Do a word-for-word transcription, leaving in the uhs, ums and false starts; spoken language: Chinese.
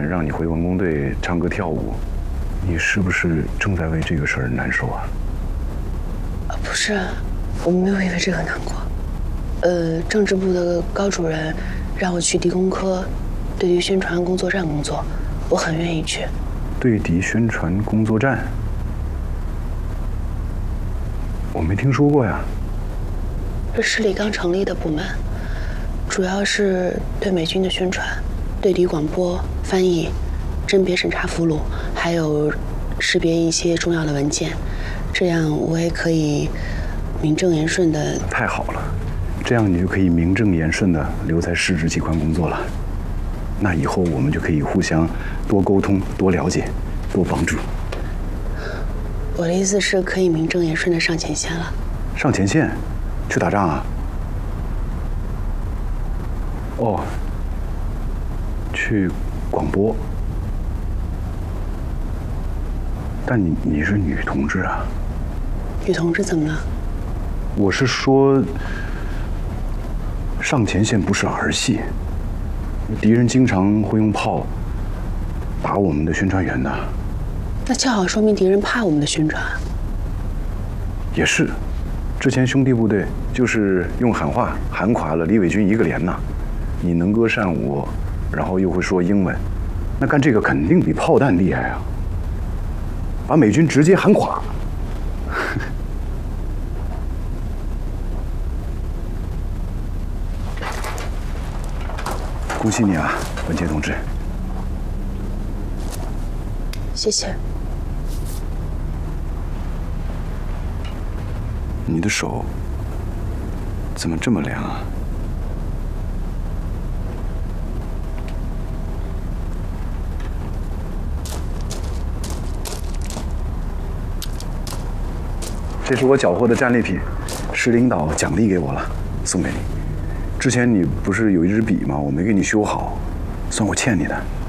让你回文工队唱歌跳舞，你是不是正在为这个事儿难受啊？ 啊，不是，我没有因为这个难过。呃，政治部的高主任让我去敌工科对敌宣传工作站工作，我很愿意去。 对敌宣传工作站？我没听说过呀。 这市里刚成立的部门，主要是对美军的宣传、对敌广播、翻译、甄别、审查俘虏，还有识别一些重要的文件，这样我也可以名正言顺的。 太好了，这样你就可以名正言顺的留在市直机关工作了。那以后我们就可以互相多沟通、多了解、多帮助。 我的意思是，可以名正言顺的上前线了。 上前线，去打仗啊？哦，去广播。但你你是女同志啊？ 女同志怎么了？ 我是说，上前线不是儿戏。敌人经常会用炮打我们的宣传员的。 那恰好说明敌人怕我们的宣传。 也是，之前兄弟部队就是用喊话喊垮了李伟军一个连呐。你能歌善舞，然后又会说英文，那干这个肯定比炮弹厉害啊！把美军直接喊垮。恭喜你啊，文杰同志！ 谢谢。 你的手怎么这么凉啊？这是我缴获的战利品，市领导奖励给我了，送给你。之前你不是有一支笔吗？我没给你修好，算我欠你的。